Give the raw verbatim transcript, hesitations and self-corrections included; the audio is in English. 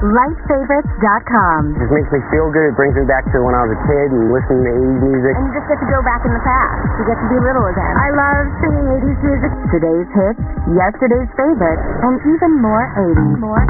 light favorites dot com. It just makes me feel good. It brings me back to when I was a kid and listening to eighties music. And you just get to go back in the past. You get to be little again. I love singing eighties music. Today's hits, yesterday's favorites, and even more eighties. More